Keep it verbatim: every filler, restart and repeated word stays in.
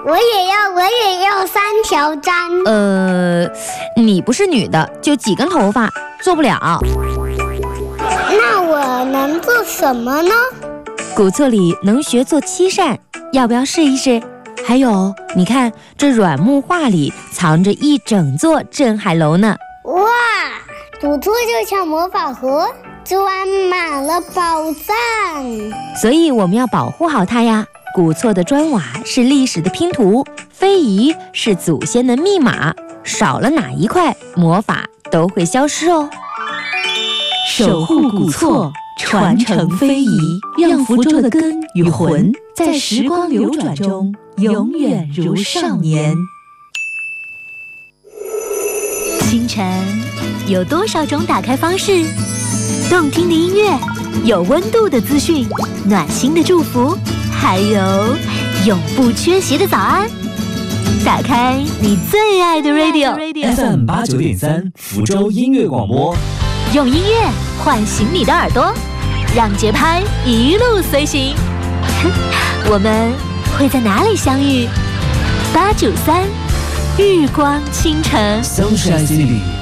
我也要，我也要三条簪。 呃，你不是女的，就几根头发，做不了。 那我能做什么呢？ 古厝里能学做漆扇，要不要试一试？还有，你看这软木画里藏着一整座镇海楼呢。 哇，古厝就像魔法盒，装满了宝藏。 所以我们要保护好它呀。古厝的砖瓦是历史的拼图，非遗是祖先的密码，少了哪一块，魔法都会消失哦。 守护古厝，传承非遗，让福州的根与魂在时光流转中永远如少年。 清晨有多少种打开方式？动听的音乐，有温度的资讯，暖心的祝福，还有永不缺席的早安。打开你最爱的 radio，F M 八九点三，福州音乐广播。 用音乐唤醒你的耳朵，让节拍一路随行。我们会在哪里相遇？八九三，日光倾城 Sunshine City。